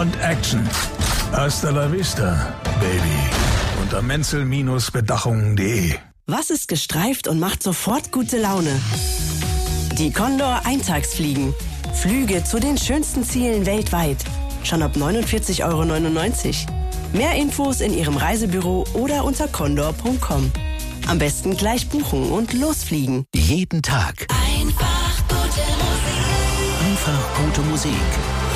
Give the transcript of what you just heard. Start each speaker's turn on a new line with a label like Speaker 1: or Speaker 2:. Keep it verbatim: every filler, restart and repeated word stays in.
Speaker 1: und Action. Hasta la vista, Baby. Unter menzel-bedachung punkt de.
Speaker 2: Was ist gestreift und macht sofort gute Laune? Die Condor Eintagsfliegen. Flüge zu den schönsten Zielen weltweit. Schon ab neunundvierzig Euro neunundneunzig. Mehr Infos in Ihrem Reisebüro oder unter condor punkt com. Am besten gleich buchen und losfliegen.
Speaker 3: Jeden Tag.
Speaker 4: Einfach gute Musik.
Speaker 3: Einfach gute Musik.